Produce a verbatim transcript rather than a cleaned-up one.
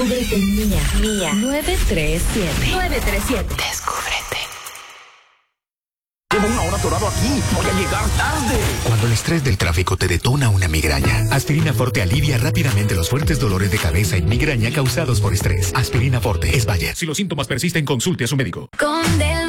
Descúbrete mía. Mía. nueve tres siete. nueve tres siete. Descúbrete. Llevo una hora atorado aquí. Voy a llegar tarde. Cuando el estrés del tráfico te detona una migraña, Aspirina Forte alivia rápidamente los fuertes dolores de cabeza y migraña causados por estrés. Aspirina Forte es Bayer. Si los síntomas persisten, consulte a su médico. Con